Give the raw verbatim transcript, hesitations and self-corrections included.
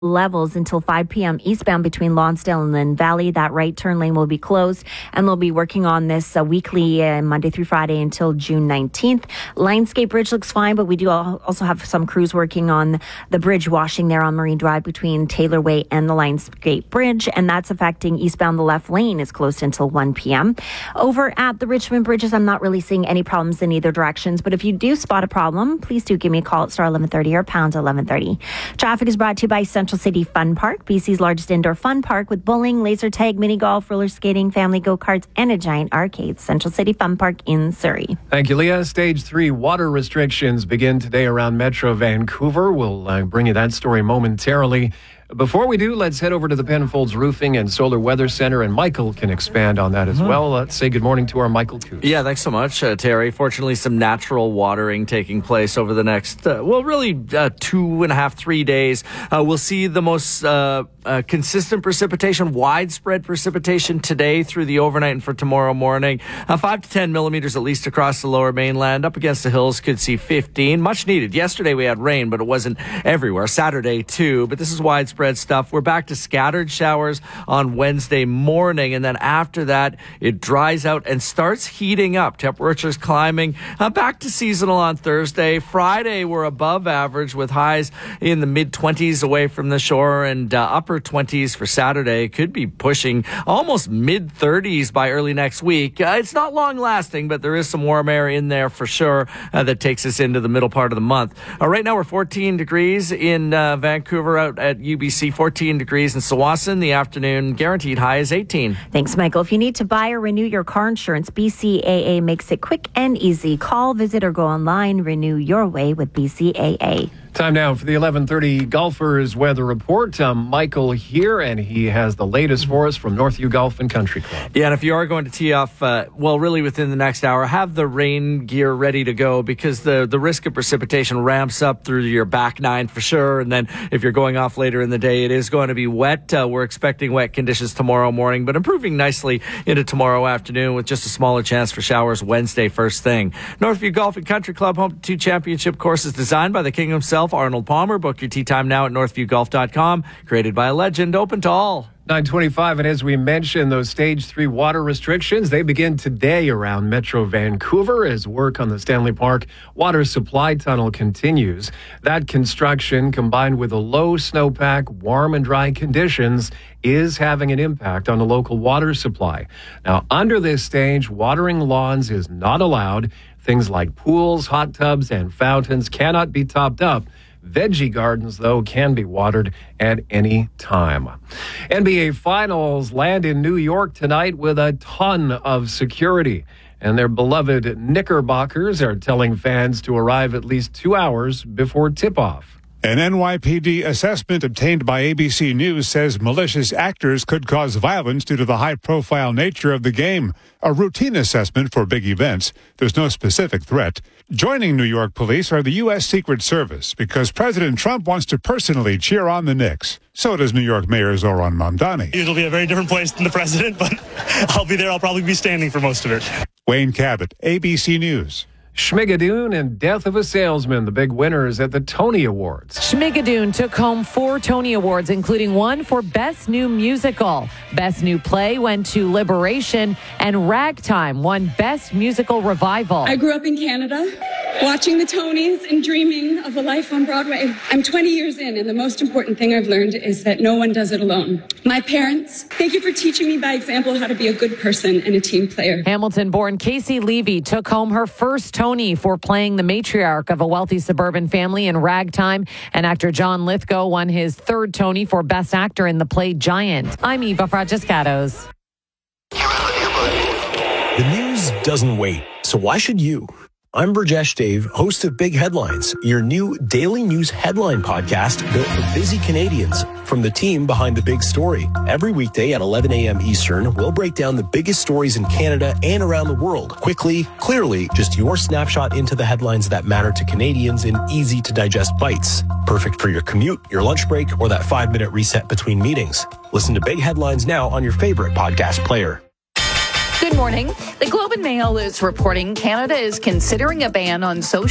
levels until five p.m. eastbound between Lonsdale and Lynn Valley. That right turn lane will be closed, and they'll be working on this uh, weekly uh, Monday through Friday until June nineteenth. Lionsgate Bridge looks fine, but we do also have some crews working on the bridge washing there on Marine Drive between Taylor Way and the Lionsgate Bridge, and that's affecting eastbound. The left lane is closed until one p.m. Over at the Richmond Bridges, I'm not really seeing any problems in either directions, but if you do spot a problem, please do give me a call at star eleven thirty or pound eleven thirty. Traffic is brought to you by Central City Fun Park, B C's largest indoor fun park with bowling, laser tag, mini golf, roller skating, family go-karts, and a giant arcade. Central City Fun Park in Surrey. Thank you, Leah. Stage three water restrictions begin today around Metro Vancouver. We'll uh, bring you that story momentarily. Before we do, let's head over to the Penfolds Roofing and Solar Weather Center, and Michael can expand on that as mm-hmm. well. Let's say good morning to our Michael Coote. Yeah, thanks so much, uh, Terry. Fortunately, some natural watering taking place over the next, uh, well, really uh, two and a half, three days. Uh, we'll see the most uh, uh, consistent precipitation, widespread precipitation today through the overnight and for tomorrow morning. Uh, five to ten millimeters at least across the lower mainland. Up against the hills could see fifteen. Much needed. Yesterday we had rain, but it wasn't everywhere. Saturday too, but this is widespread stuff. We're back to scattered showers on Wednesday morning, and then after that it dries out and starts heating up. Temperatures climbing uh, back to seasonal on Thursday. Friday we're above average with highs in the mid twenties away from the shore, and uh, upper twenties for Saturday. Could be pushing almost mid thirties by early next week. Uh, it's not long lasting, but there is some warm air in there for sure uh, that takes us into the middle part of the month. Uh, right now we're fourteen degrees in uh, Vancouver out at U B C, fourteen degrees in Tsawwassen. The afternoon guaranteed high is eighteen. Thanks, Michael. If you need to buy or renew your car insurance, B C A A makes it quick and easy. Call, visit, or go online. Renew your way with B C A A. Time now for the eleven thirty Golfers Weather Report. Um, Michael here, and he has the latest for us from Northview Golf and Country Club. Yeah, and if you are going to tee off, uh, well, really within the next hour, have the rain gear ready to go, because the, the risk of precipitation ramps up through your back nine for sure. And then if you're going off later in the day, it is going to be wet. Uh, we're expecting wet conditions tomorrow morning, but improving nicely into tomorrow afternoon with just a smaller chance for showers Wednesday first thing. Northview Golf and Country Club, home to two championship courses designed by the king himself, Arnold Palmer. Book your tee time now at northview golf dot com. Created by a legend, open to all. nine twenty-five, and as we mentioned, those stage three water restrictions, they begin today around Metro Vancouver as work on the Stanley Park water supply tunnel continues. That construction, combined with a low snowpack, warm and dry conditions, is having an impact on the local water supply. Now, under this stage, watering lawns is not allowed. Things like pools, hot tubs, and fountains cannot be topped up. Veggie gardens, though, can be watered at any time. N B A Finals land in New York tonight with a ton of security. And their beloved Knickerbockers are telling fans to arrive at least two hours before tip-off. An N Y P D assessment obtained by A B C News says malicious actors could cause violence due to the high-profile nature of the game. A routine assessment for big events. There's no specific threat. Joining New York police are the U S Secret Service, because President Trump wants to personally cheer on the Knicks. So does New York Mayor Zoran Mamdani. It'll be a very different place than the president, but I'll be there. I'll probably be standing for most of it. Wayne Cabot, A B C News. Schmigadoon and Death of a Salesman, the big winners at the Tony Awards. Schmigadoon took home four Tony Awards, including one for Best New Musical. Best New Play went to Liberation, and Ragtime won Best Musical Revival. I grew up in Canada, watching the Tonys and dreaming of a life on Broadway. I'm twenty years in, and the most important thing I've learned is that no one does it alone. My parents, thank you for teaching me by example how to be a good person and a team player. Hamilton-born Casey Levy took home her first Tony for playing the matriarch of a wealthy suburban family in Ragtime, and actor John Lithgow won his third Tony for Best Actor in the play Giant. I'm Eva Fragiscatos. The news doesn't wait, so why should you? I'm Burjesh Dave, host of Big Headlines, your new daily news headline podcast built for busy Canadians. From the team behind the big story. Every weekday at eleven a.m. Eastern, we'll break down the biggest stories in Canada and around the world. Quickly, clearly, just your snapshot into the headlines that matter to Canadians in easy-to-digest bites. Perfect for your commute, your lunch break, or that five-minute reset between meetings. Listen to Big Headlines now on your favorite podcast player. Good morning. The Globe and Mail is reporting Canada is considering a ban on social